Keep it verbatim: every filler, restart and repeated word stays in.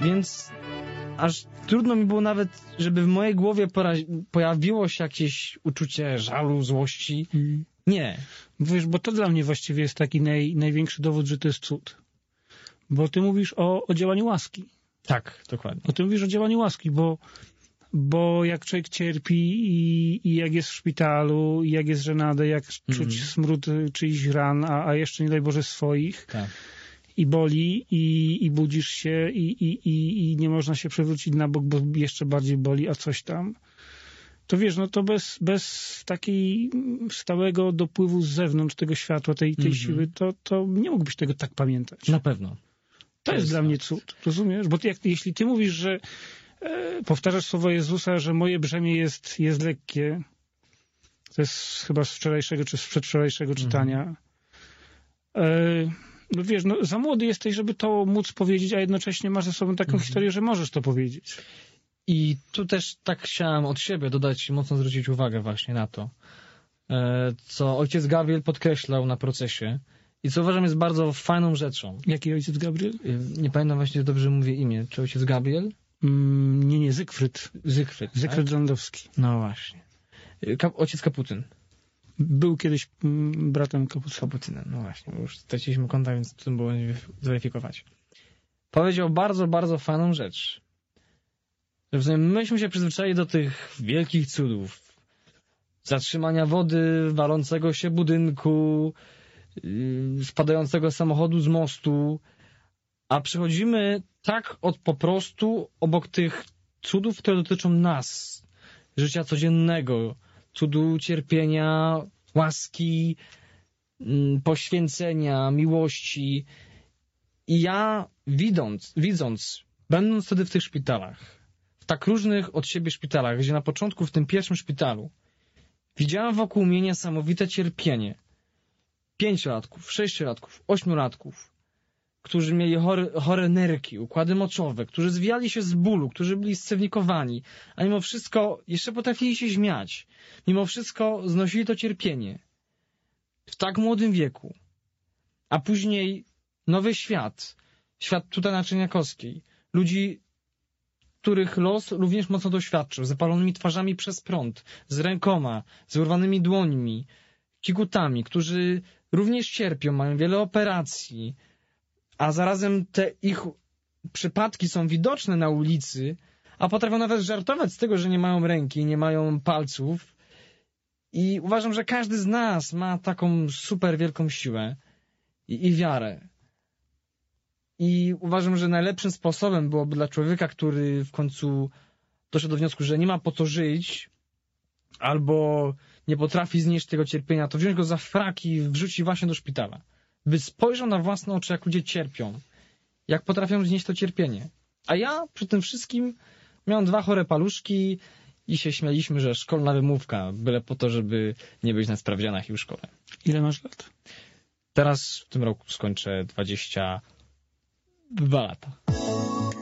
Więc aż trudno mi było nawet, żeby w mojej głowie pojawiło się jakieś uczucie żalu, złości. Mm. Nie. Wiesz, bo to dla mnie właściwie jest taki naj, największy dowód, że to jest cud. Bo ty mówisz o, o działaniu łaski. Tak, dokładnie. O tym mówisz o działaniu łaski, bo, bo jak człowiek cierpi i, i jak jest w szpitalu, i jak jest żenadę, jak mm. czuć smród czyichś ran, a, a jeszcze nie daj Boże swoich, tak. i boli, i, i budzisz się, i, i, i, i nie można się przewrócić na bok, bo jeszcze bardziej boli, a coś tam. To wiesz, no to bez, bez takiej stałego dopływu z zewnątrz tego światła, tej, tej mm-hmm. siły, to, to nie mógłbyś tego tak pamiętać. Na pewno. To, to jest, jest dla mnie cud, rozumiesz? Bo ty, jak, jeśli ty mówisz, że e, powtarzasz słowo Jezusa, że moje brzemię jest, jest lekkie, to jest chyba z wczorajszego czy z przedwczorajszego czytania, mm-hmm. e, no wiesz, no, za młody jesteś, żeby to móc powiedzieć, a jednocześnie masz ze sobą taką mm-hmm. historię, że możesz to powiedzieć. I tu też tak chciałem od siebie dodać, mocno zwrócić uwagę właśnie na to, co ojciec Gabriel podkreślał na procesie i co uważam jest bardzo fajną rzeczą. Jaki ojciec Gabriel? Nie pamiętam właśnie, dobrze mówię imię. Czy ojciec Gabriel? Mm, nie, nie, Zygfryd. Zygfryd, Zygfryd tak? Landowski. No właśnie. Ka- ojciec Kapucyn. Był kiedyś mm, bratem Kapucyna. Kapucyna, no właśnie. Już straciliśmy kontakt, więc trudno było zweryfikować. Powiedział bardzo, bardzo fajną rzecz. Myśmy się przyzwyczaili do tych wielkich cudów. Zatrzymania wody, walącego się budynku, yy, spadającego samochodu z mostu, a przychodzimy tak od po prostu obok tych cudów, które dotyczą nas, życia codziennego, cudu cierpienia, łaski, yy, poświęcenia, miłości. I ja widząc, widząc, będąc wtedy w tych szpitalach, w tak różnych od siebie szpitalach, gdzie na początku w tym pierwszym szpitalu widziałem wokół mnie niesamowite cierpienie pięciolatków, sześciolatków, ośmiolatków, którzy mieli chore, chore nerki, układy moczowe, którzy zwijali się z bólu, którzy byli scewnikowani, a mimo wszystko jeszcze potrafili się śmiać. Mimo wszystko znosili to cierpienie w tak młodym wieku. A później nowy świat, świat tutaj na Czerniakowskiej, ludzi, których los również mocno doświadczył, z zapalonymi twarzami przez prąd, z rękoma, z urwanymi dłońmi, kigutami, którzy również cierpią, mają wiele operacji, a zarazem te ich przypadki są widoczne na ulicy, a potrafią nawet żartować z tego, że nie mają ręki, nie mają palców. I uważam, że każdy z nas ma taką super wielką siłę i, i wiarę. I uważam, że najlepszym sposobem byłoby dla człowieka, który w końcu doszedł do wniosku, że nie ma po co żyć, albo nie potrafi znieść tego cierpienia, to wziąć go za frak i wrzucić właśnie do szpitala. By spojrzał na własne oczy, jak ludzie cierpią, jak potrafią znieść to cierpienie. A ja przy tym wszystkim miałem dwa chore paluszki i się śmialiśmy, że szkolna wymówka, byle po to, żeby nie być na sprawdzianach i w szkole. Ile masz lat? Teraz w tym roku skończę dwadzieścia dwa lata.